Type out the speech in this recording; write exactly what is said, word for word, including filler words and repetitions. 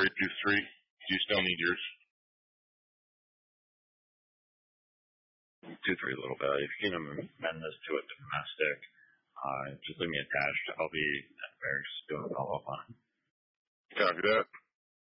three two three. Do you still need yours? Two three little value. If you can amend this to a domestic, uh, just leave me attached. I'll be at Barracks doing a follow up on it. Copy that.